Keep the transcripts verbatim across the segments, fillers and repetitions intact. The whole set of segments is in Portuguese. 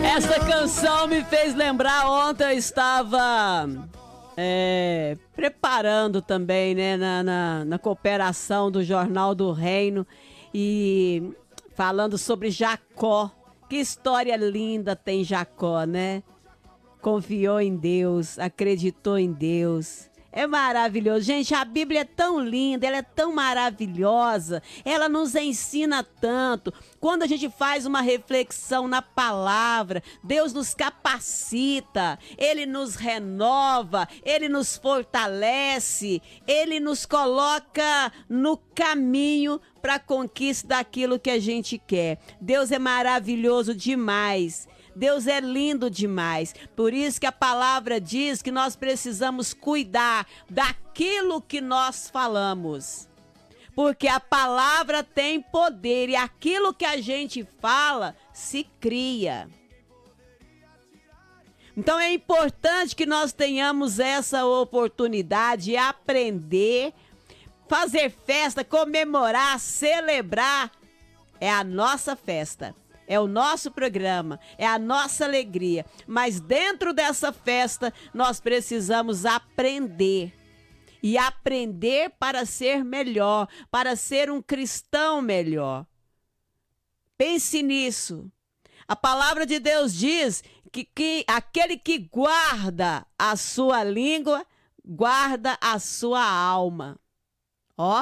Essa canção me fez lembrar, ontem eu estava é, preparando também, né, na, na, na cooperação do Jornal do Reino e falando sobre Jacó. Que história linda tem Jacó, né? Confiou em Deus, acreditou em Deus. É maravilhoso. Gente, a Bíblia é tão linda, ela é tão maravilhosa, ela nos ensina tanto. Quando a gente faz uma reflexão na palavra, Deus nos capacita, Ele nos renova, Ele nos fortalece, Ele nos coloca no caminho para a conquista daquilo que a gente quer. Deus é maravilhoso demais. Deus é lindo demais. Por isso que a palavra diz que nós precisamos cuidar daquilo que nós falamos. Porque a palavra tem poder e aquilo que a gente fala se cria. Então é importante que nós tenhamos essa oportunidade de aprender, fazer festa, comemorar, celebrar. É a nossa festa. É o nosso programa, é a nossa alegria. Mas dentro dessa festa, nós precisamos aprender. E aprender para ser melhor, para ser um cristão melhor. Pense nisso. A palavra de Deus diz que, que aquele que guarda a sua língua, guarda a sua alma. Ó,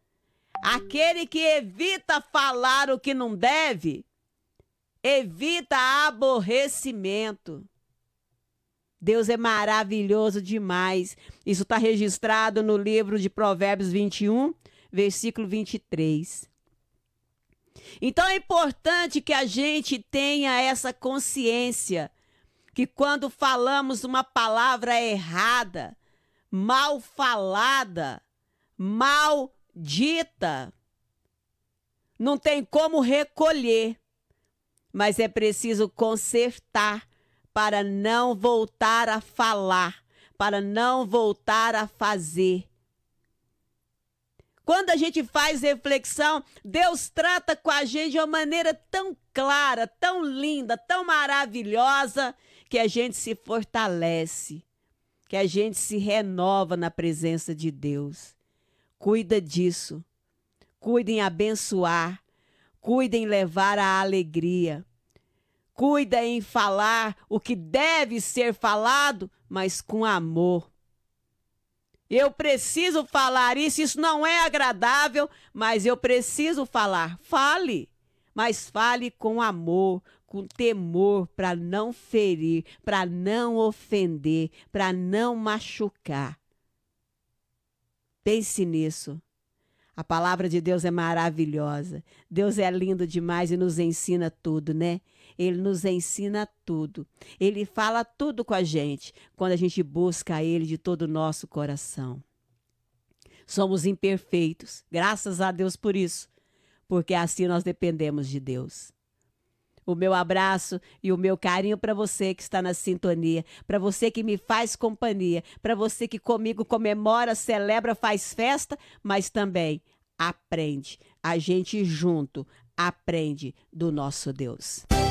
aquele que evita falar o que não deve, evita aborrecimento. Deus é maravilhoso demais. Isso está registrado no livro de Provérbios vinte e um, versículo vinte e três. Então é importante que a gente tenha essa consciência que quando falamos uma palavra errada, mal falada, mal dita, não tem como recolher. Mas é preciso consertar para não voltar a falar, para não voltar a fazer. Quando a gente faz reflexão, Deus trata com a gente de uma maneira tão clara, tão linda, tão maravilhosa, que a gente se fortalece, que a gente se renova na presença de Deus. Cuida disso. Cuida em abençoar. Cuida em levar a alegria. Cuida em falar o que deve ser falado, mas com amor. Eu preciso falar isso, isso não é agradável, mas eu preciso falar. Fale, mas fale com amor, com temor, para não ferir, para não ofender, para não machucar. Pense nisso. A palavra de Deus é maravilhosa. Deus é lindo demais e nos ensina tudo, né? Ele nos ensina tudo. Ele fala tudo com a gente quando a gente busca Ele de todo o nosso coração. Somos imperfeitos, graças a Deus por isso, porque assim nós dependemos de Deus. O meu abraço e o meu carinho para você que está na sintonia, para você que me faz companhia, para você que comigo comemora, celebra, faz festa, mas também aprende. A gente junto aprende do nosso Deus.